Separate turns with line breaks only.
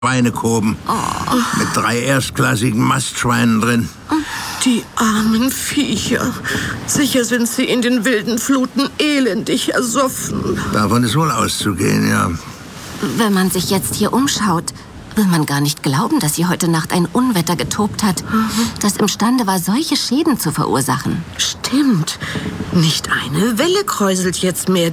Schweinekoben. Mit 3 erstklassigen Mastschweinen drin.
Die armen Viecher. Sicher sind sie in den wilden Fluten elendig ersoffen.
Davon ist wohl auszugehen, ja.
Wenn man sich jetzt hier umschaut, will man gar nicht glauben, dass hier heute Nacht ein Unwetter getobt hat, das imstande war, solche Schäden zu verursachen.
Stimmt. Nicht eine Welle kräuselt jetzt mehr